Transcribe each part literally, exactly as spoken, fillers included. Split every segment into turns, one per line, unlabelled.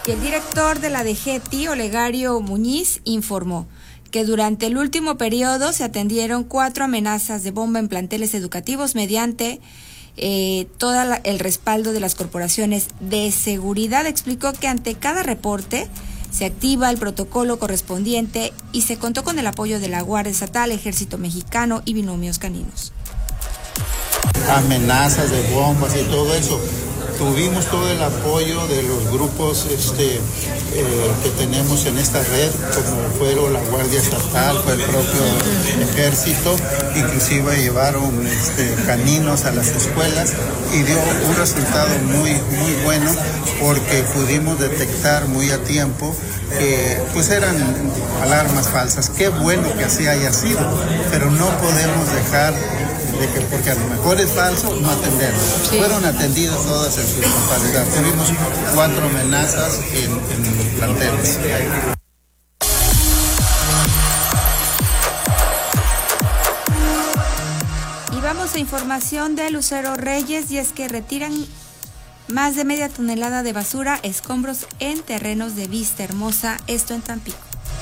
Y el director de la D G T I, Olegario Muñiz, informó que durante el último periodo se atendieron cuatro amenazas de bomba en planteles educativos mediante eh, todo el respaldo de las corporaciones de seguridad. Explicó que ante cada reporte se activa el protocolo correspondiente y se contó con el apoyo de la Guardia Estatal, Ejército Mexicano y binomios caninos.
Amenazas de bombas y todo eso. Tuvimos todo el apoyo de los grupos este, eh, que tenemos en esta red, como fueron la Guardia Estatal, fue el propio Ejército, inclusive llevaron este, caninos a las escuelas y dio un resultado muy, muy bueno porque pudimos detectar muy a tiempo que pues eran alarmas falsas. Qué bueno que así haya sido, pero no podemos dejar de que porque a lo mejor es falso, no atenderlo. Sí. Fueron atendidas todas en su totalidad. Tuvimos cuatro amenazas en, en los planteles.
Y vamos a información de Lucero Reyes, y es que retiran más de media tonelada de basura, escombros en terrenos de Vista Hermosa, esto en Tampico.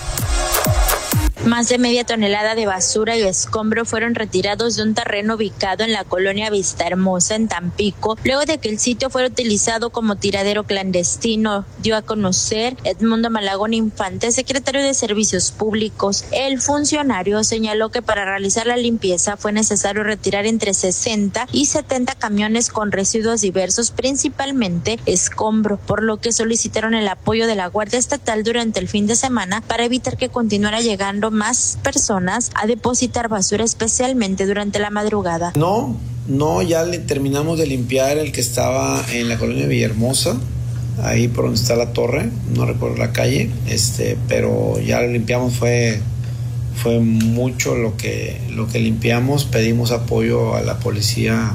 Más de media tonelada de basura y escombro fueron retirados de un terreno ubicado en la colonia Vista Hermosa, en Tampico, luego de que el sitio fuera utilizado como tiradero clandestino, dio a conocer Edmundo Malagón Infante, secretario de Servicios Públicos. El funcionario señaló que para realizar la limpieza fue necesario retirar entre sesenta y setenta camiones con residuos diversos, principalmente escombro, por lo que solicitaron el apoyo de la Guardia Estatal durante el fin de semana para evitar que continuara llegando más personas a depositar basura, especialmente durante la madrugada.
No, no, ya le terminamos de limpiar el que estaba en la colonia Villahermosa, ahí por donde está la torre, no recuerdo la calle, este, pero ya lo limpiamos, fue, fue mucho lo que, lo que limpiamos. Pedimos apoyo a la policía,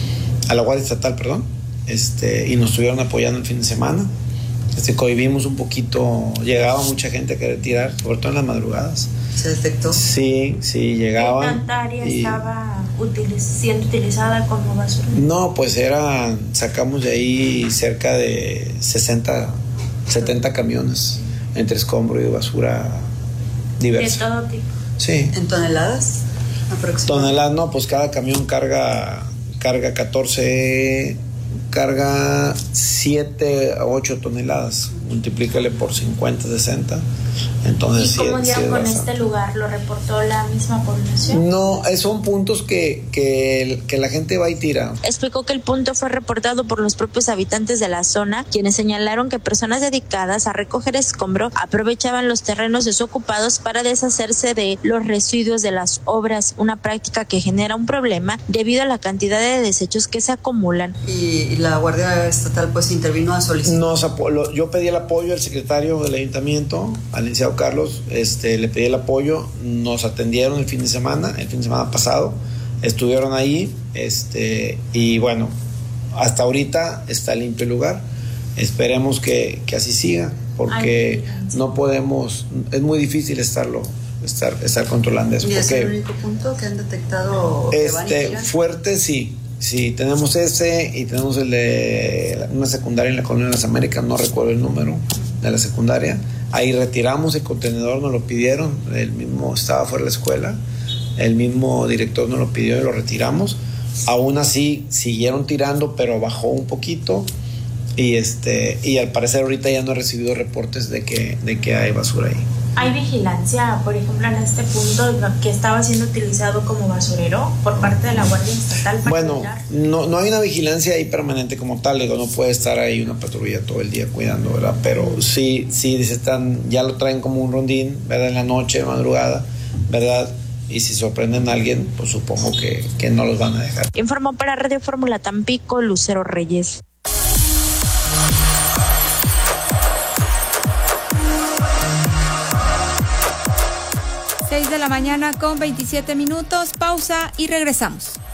a la Guardia Estatal, perdón, este, y nos estuvieron apoyando el fin de semana. Este, cohibimos un poquito, llegaba mucha gente a querer tirar, sobre todo en las madrugadas.
¿Se detectó?
Sí, sí, llegaban.
¿Qué tanta área
y...
estaba utiliz- siendo utilizada como basura?
No, pues era, sacamos de ahí cerca de sesenta, setenta camiones entre escombro y basura diversa.
¿De todo tipo?
Sí.
¿En toneladas aproximadamente?
Toneladas, no, pues cada camión carga, carga catorce, carga siete a ocho toneladas, multiplícale por cincuenta, sesenta. Entonces,
¿y cómo
sí,
dieron
sí
con
bastante.
este lugar? ¿Lo reportó la misma población?
No, son puntos que, que, que la gente va y tira.
Explicó que el punto fue reportado por los propios habitantes de la zona, quienes señalaron que personas dedicadas a recoger escombro aprovechaban los terrenos desocupados para deshacerse de los residuos de las obras, una práctica que genera un problema debido a la cantidad de desechos que se acumulan.
Y la Guardia Estatal pues intervino a solicitar.
Nos apo- yo pedí el apoyo al secretario del ayuntamiento, al licenciado Carlos, este, le pedí el apoyo, nos atendieron el fin de semana, el fin de semana pasado, estuvieron ahí, este, y bueno, hasta ahorita está limpio el lugar. Esperemos que, que así siga, porque Ay, no podemos, es muy difícil estarlo, estar, estar controlando eso.
¿Y
porque,
es el único punto que han detectado? Que
este,
van y
fuerte sí. Sí, tenemos ese y tenemos el de una secundaria en la Colonia de las Américas, no recuerdo el número de la secundaria. Ahí retiramos el contenedor, nos lo pidieron, el mismo estaba fuera de la escuela, el mismo director nos lo pidió y lo retiramos. Aún así siguieron tirando, pero bajó un poquito y este y al parecer ahorita ya no he recibido reportes de que de que hay basura ahí.
¿Hay vigilancia, por ejemplo, en este punto que estaba siendo utilizado como basurero por parte de la Guardia Estatal?
Bueno, no, no hay una vigilancia ahí permanente como tal, digo, no puede estar ahí una patrulla todo el día cuidando, ¿verdad? Pero sí, sí, se están, ya lo traen como un rondín, ¿verdad? En la noche, madrugada, ¿verdad? Y si sorprenden a alguien, pues supongo que, que no los van a dejar.
Informó para Radio Fórmula Tampico, Lucero Reyes.
seis de la mañana con veintisiete minutos, pausa y regresamos.